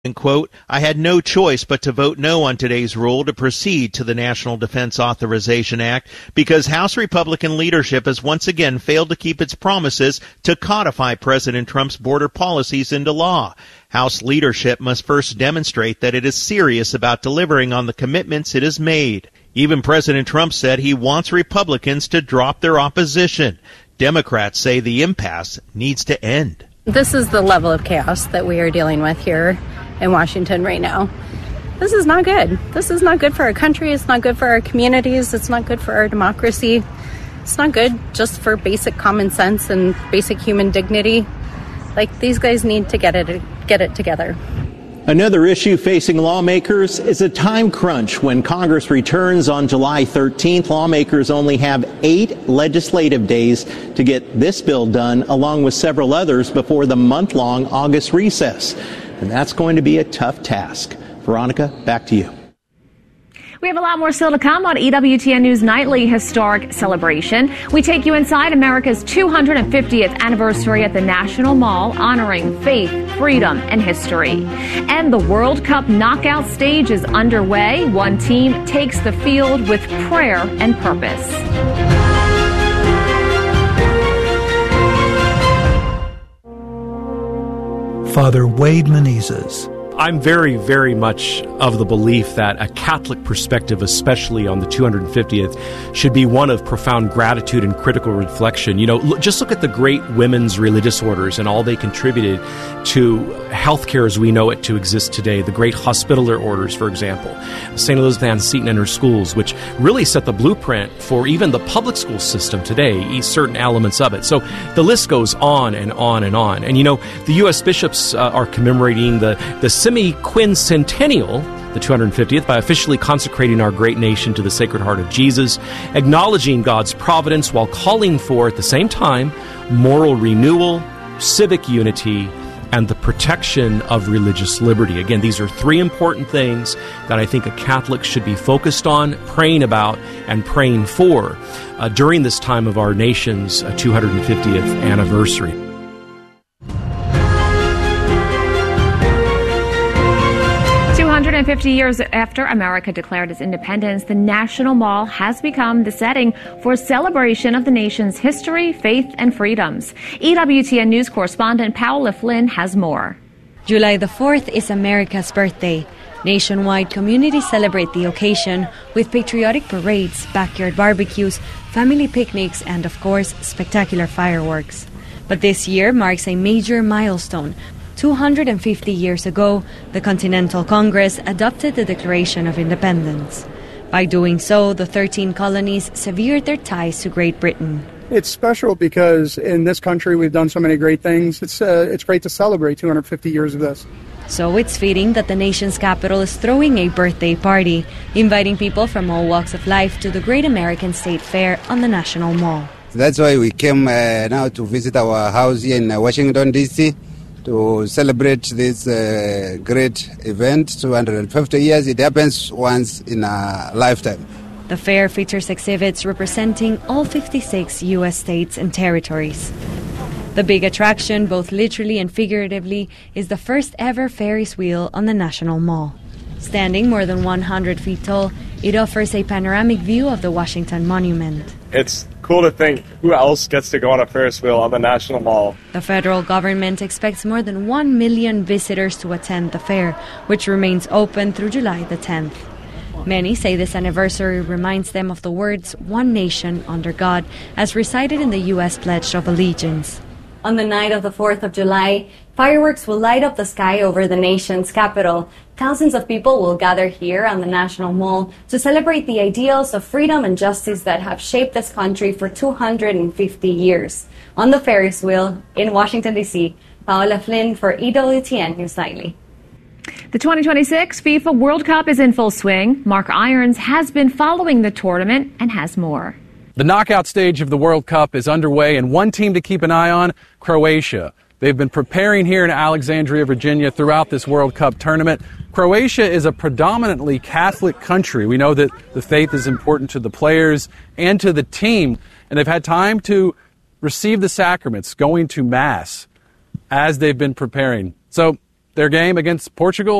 And quote, I had no choice but to vote no on today's rule to proceed to the National Defense Authorization Act because House Republican leadership has once again failed to keep its promises to codify President Trump's border policies into law. House leadership must first demonstrate that it is serious about delivering on the commitments it has made. Even President Trump said he wants Republicans to drop their opposition. Democrats say the impasse needs to end. This is the level of chaos that we are dealing with here in Washington right now. This is not good. This is not good for our country. It's not good for our communities. It's not good for our democracy. It's not good just for basic common sense and basic human dignity. Like, these guys need to get it together. Another issue facing lawmakers is a time crunch. When Congress returns on July 13th, lawmakers only have 8 legislative days to get this bill done, along with several others, before the month-long August recess. And that's going to be a tough task. Veronica, back to you. We have a lot more still to come on EWTN News Nightly Historic Celebration. We take you inside America's 250th anniversary at the National Mall, honoring faith, freedom, and history. And the World Cup knockout stage is underway. One team takes the field with prayer and purpose. Father Wade Menezes. I'm very, very much of the belief that a Catholic perspective, especially on the 250th, should be one of profound gratitude and critical reflection. You know, just look at the great women's religious orders and all they contributed to healthcare as we know it to exist today. The great hospitaller orders, for example, St. Elizabeth Ann Seton and her schools, which really set the blueprint for even the public school system today, certain elements of it. So the list goes on and on and on. And, you know, the U.S. bishops are commemorating the semi-quincentennial, the 250th, by officially consecrating our great nation to the Sacred Heart of Jesus, acknowledging God's providence while calling for, at the same time, moral renewal, civic unity, and the protection of religious liberty. Again, these are 3 important things that I think a Catholic should be focused on, praying about, and praying for during this time of our nation's 250th anniversary. 250 years after America declared its independence, the National Mall has become the setting for a celebration of the nation's history, faith, and freedoms. EWTN News correspondent Paola Flynn has more. July the 4th is America's birthday. Nationwide, communities celebrate the occasion with patriotic parades, backyard barbecues, family picnics, and, of course, spectacular fireworks. But this year marks a major milestone. 250 years ago, the Continental Congress adopted the Declaration of Independence. By doing so, the 13 colonies severed their ties to Great Britain. It's special because in this country we've done so many great things. It's great to celebrate 250 years of this. So it's fitting that the nation's capital is throwing a birthday party, inviting people from all walks of life to the Great American State Fair on the National Mall. That's why we came now to visit our house here in Washington, D.C., to celebrate this great event, 250 years. It happens once in a lifetime. The fair features exhibits representing all 56 U.S. states and territories. The big attraction, both literally and figuratively, is the first ever Ferris wheel on the National Mall. Standing more than 100 feet tall, it offers a panoramic view of the Washington Monument. It's cool to think who else gets to go on a Ferris wheel on the National Mall. The federal government expects more than 1 million visitors to attend the fair, which remains open through July the 10th. Many say this anniversary reminds them of the words, "One nation under God," as recited in the U.S. Pledge of Allegiance. On the night of the 4th of July, fireworks will light up the sky over the nation's capital. Thousands of people will gather here on the National Mall to celebrate the ideals of freedom and justice that have shaped this country for 250 years. On the Ferris wheel in Washington, D.C., Paola Flynn for EWTN News Nightly. The 2026 FIFA World Cup is in full swing. Mark Irons has been following the tournament and has more. The knockout stage of the World Cup is underway, and one team to keep an eye on, Croatia. They've been preparing here in Alexandria, Virginia throughout this World Cup tournament. Croatia is a predominantly Catholic country. We know that the faith is important to the players and to the team, and they've had time to receive the sacraments, going to Mass as they've been preparing. So their game against Portugal